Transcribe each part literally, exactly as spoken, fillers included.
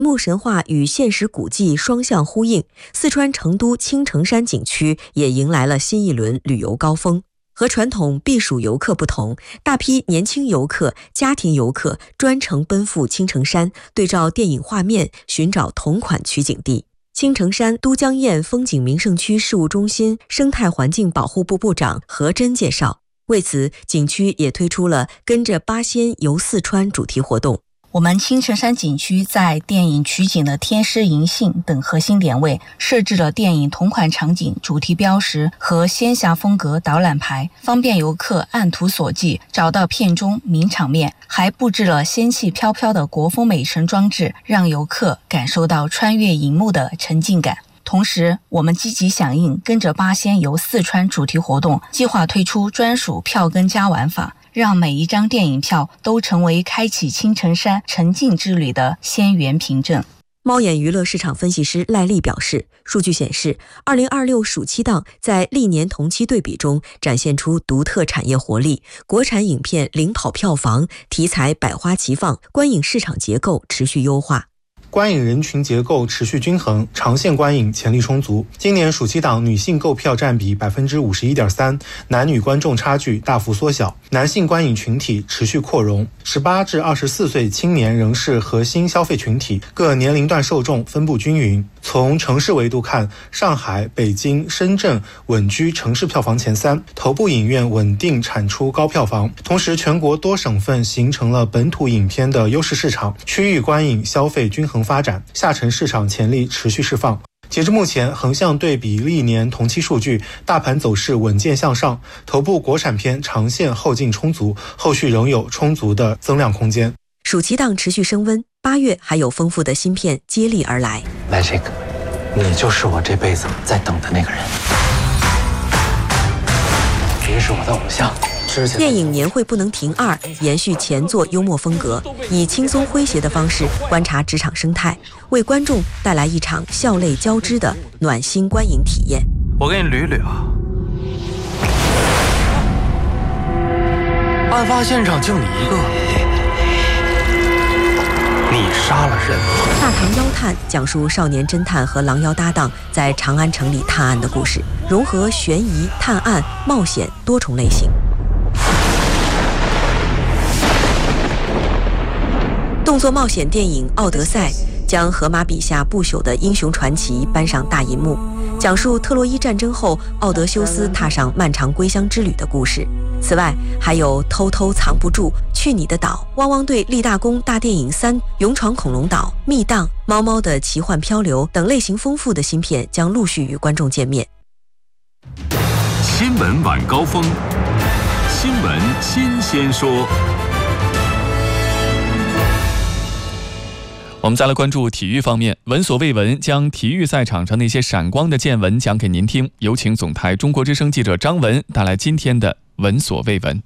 木神话与现实古迹双向呼应，四川成都青城山景区也迎来了新一轮旅游高峰。和传统避暑游客不同，大批年轻游客、家庭游客专程奔赴青城山，对照电影画面寻找同款取景地。青城山都江堰风景名胜区事务中心生态环境保护部部长何真介绍，为此景区也推出了跟着八仙游四川主题活动。 我们青城山景区在电影取景的天师银杏等核心点位设置了电影同款场景主题标识和仙侠风格导览牌，方便游客按图索骥找到片中名场面，还布置了仙气飘飘的国风美城装置，让游客感受到穿越荧幕的沉浸感。同时，我们积极响应跟着八仙游四川主题活动，计划推出专属票根加玩法，让每一张电影票都成为开启青城山沉浸之旅的仙缘凭证。 猫眼娱乐市场分析师赖丽表示，数据显示二零二六暑期档在历年同期对比中展现出独特产业活力，国产影片领跑票房，题材百花齐放，观影市场结构持续优化。 观影人群结构持续均衡，长线观影潜力充足。今年暑期档女性购票占比 百分之五十一点三， 男女观众差距大幅缩小，男性观影群体持续扩容。十八至二十四岁青年仍是核心消费群体，各年龄段受众分布均匀。从城市维度看，上海、北京、深圳稳居城市票房前三，头部影院稳定产出高票房。同时，全国多省份形成了本土影片的优势市场，区域观影消费均衡发展，下沉市场潜力持续释放。截至目前，横向对比历年同期数据，大盘走势稳健向上，头部国产片长线后劲充足，后续仍有充足的增量空间。 暑期档持续升温，八月还有丰富的新片接力而来。 Magic， 你就是我这辈子在等的那个人，你是我的偶像。 电影年会不能停二延续前作幽默风格，以轻松诙谐的方式观察职场生态，为观众带来一场笑泪交织的暖心观影体验。 我给你捋捋啊，案发现场就你一个，你杀了人。 大唐妖探讲述少年侦探和狼妖搭档在长安城里探案的故事，融合悬疑、探案、冒险多重类型。动作冒险电影《奥德赛》将荷马笔下不朽的英雄传奇搬上大银幕，讲述特洛伊战争后奥德修斯踏上漫长归乡之旅的故事。此外，还有偷偷藏不住、去你的岛、汪汪队立大功大电影三、勇闯恐龙岛、密档、猫猫的奇幻漂流等类型丰富的新片将陆续与观众见面。 新闻晚高峰，新闻新鲜说。 我们再来关注体育方面，闻所未闻将体育赛场上那些闪光的见闻讲给您听。有请总台中国之声记者张文带来今天的闻所未闻。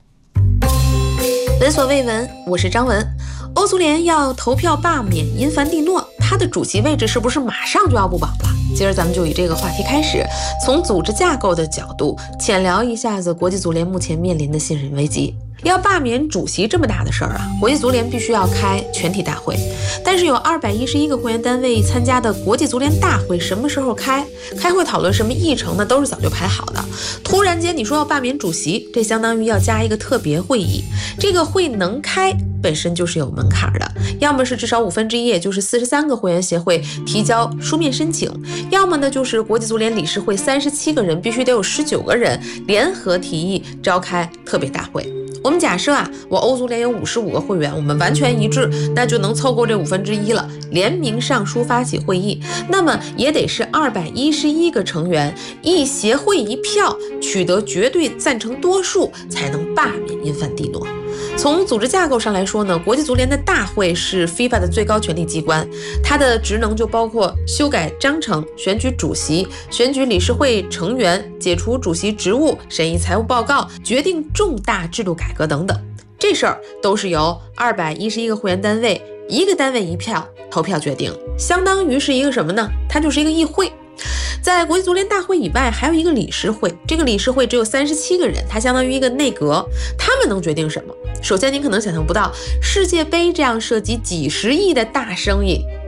闻所未闻，我是张文。欧足联要投票罢免因凡蒂诺，他的主席位置是不是马上就要不保了？今儿咱们就以这个话题开始，从组织架构的角度浅聊一下子国际足联目前面临的信任危机。要罢免主席这么大的事儿啊，国际足联必须要开全体大会，但是有二百一十一个会员单位参加的国际足联大会什么时候开？开会讨论什么议程呢？都是早就排好的。突然间你说要罢免主席，这相当于要加一个特别会议，这个会能开本身就是有门槛的，要么是至少五分之一，也就是四十三个会员协会提交书面申请，要么呢就是国际足联理事会三十七个人必须得有十九个人联合提议召开特别大会。我们假设啊，我欧足联有五十五个会员，我们完全一致，那就能凑够这五分之一了，联名上书发起会议，那么也得是二百一十一个成员一协会一票取得绝对赞成多数，才能罢免因凡蒂诺。从组织架构上来说呢，国际足联的大会是 FIFA 的最高权力机关，它的职能就包括修改章程、选举主席、选举理事会成员、解除主席职务、审议财务报告、决定重大制度改革等等。这事儿都是由二百一十一个会员单位一个单位一票投票决定，相当于是一个什么呢？它就是一个议会。 在国际足联大会以外，还有一个理事会，这个理事会只有三十七个人，它相当于一个内阁，他们能决定什么？首先，您可能想象不到，世界杯这样涉及几十亿的大生意，